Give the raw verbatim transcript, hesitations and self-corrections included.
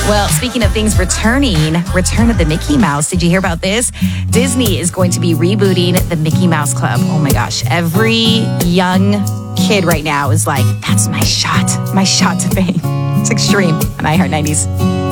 Well, speaking of things returning, Return of the Mickey Mouse. Did you hear about this? Disney is going to be rebooting the Mickey Mouse Club. Oh my gosh. Every young kid right now is like, that's my shot, my shot to fame. It's extreme on iHeart nineties.